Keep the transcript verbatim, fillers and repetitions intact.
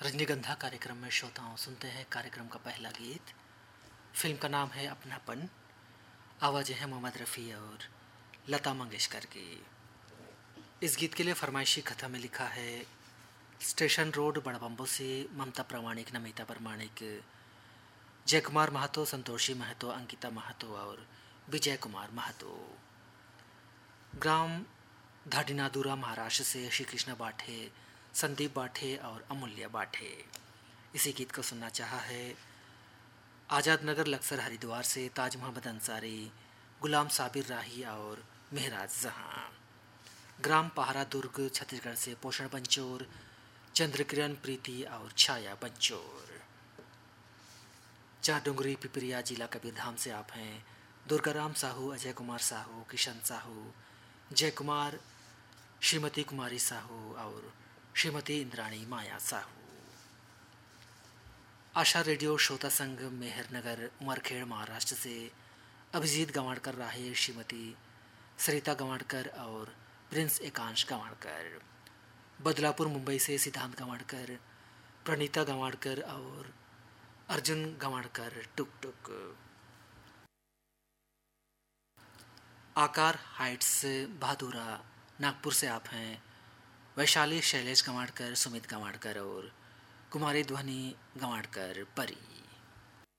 रजनीगंधा कार्यक्रम में श्रोताओं सुनते हैं कार्यक्रम का पहला गीत। फिल्म का नाम है अपनापन। आवाज़ें हैं मोहम्मद रफ़ी और लता मंगेशकर की। इस गीत के लिए फरमाइशी खत में लिखा है स्टेशन रोड बड़बम्बो से ममता प्रामाणिक, नमिता प्रामाणिक, जय कुमार महतो, संतोषी महतो, अंकिता महतो और विजय कुमार महतो। ग्राम धाडिनादुरा महाराष्ट्र से श्री कृष्ण बाठे, संदीप बाठे और अमूल्य बाठे। इसी गीत को सुनना चाहा है आज़ाद नगर लक्सर हरिद्वार से ताज मोहम्मद अंसारी, गुलाम साबिर राही और मेहराज जहां। ग्राम पहाड़ा दुर्ग छत्तीसगढ़ से पोषण बंचोर, चंद्रकिरण प्रीति और छाया बंचोर। चार डोंगरी पिपरिया जिला कबीरधाम से आप हैं दुर्गाराम साहू, अजय कुमार साहू, किशन साहू, जय कुमार, श्रीमती कुमारी साहू और श्रीमती इंद्राणी माया साहू। आशा रेडियो श्रोता संघ मेहरनगर उमरखेड़ महाराष्ट्र से अभिजीत गवाणकर राहे, श्रीमती सरिता गवाणकर और प्रिंस एकांश गवाणकर। बदलापुर मुंबई से सिद्धांत गवाणकर, प्रणीता गवाणकर और अर्जुन गवाणकर टुक टुक। आकार हाइट्स बहादुरा नागपुर से आप हैं वैशाली शैलेश गवाणकर, सुमित गवाणकर और कुमारी ध्वनि गवाणकर परी।